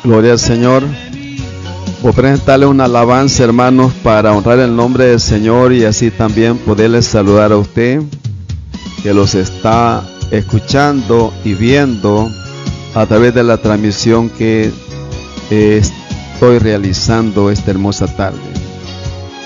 Gloria al Señor. Voy a presentarle una alabanza, hermanos, para honrar el nombre del Señor y así también poderle saludar a usted que los está escuchando y viendo a través de la transmisión que estoy realizando esta hermosa tarde.